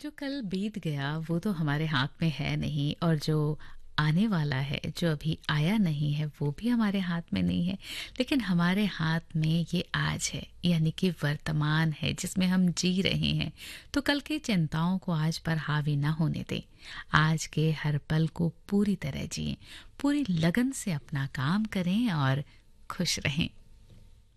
जो कल बीत गया वो तो हमारे हाथ में है नहीं, और जो आने वाला है, जो अभी आया नहीं है, वो भी हमारे हाथ में नहीं है। लेकिन हमारे हाथ में ये आज है, यानी कि वर्तमान है जिसमें हम जी रहे हैं। तो कल की चिंताओं को आज पर हावी ना होने दें। आज के हर पल को पूरी तरह जिएं, पूरी लगन से अपना काम करें और खुश रहें।